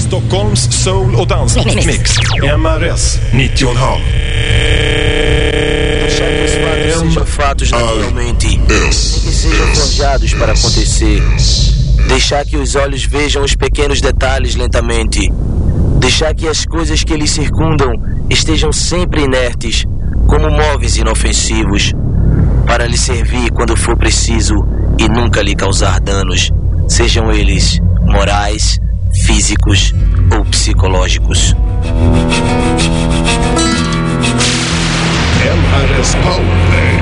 Stockholms soul- och dansmix. MRS 90,5. Deixar que os fatos sejam fatos naturalmente, nem que sejam forjados para acontecer. Deixar que os olhos vejam os pequenos detalhes lentamente. Deixar que as coisas que lhes circundam estejam sempre inertes, como móveis inofensivos, para lhe servir quando for preciso e nunca lhe causar danos, sejam eles morais, físicos ou psicológicos. MRS Power Play.